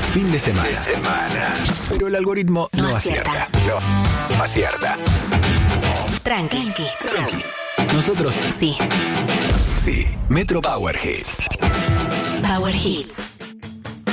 fin de semana. Pero el algoritmo no acierta. No acierta. Tranqui. Nosotros sí. Metro Power Hits. Power Hits.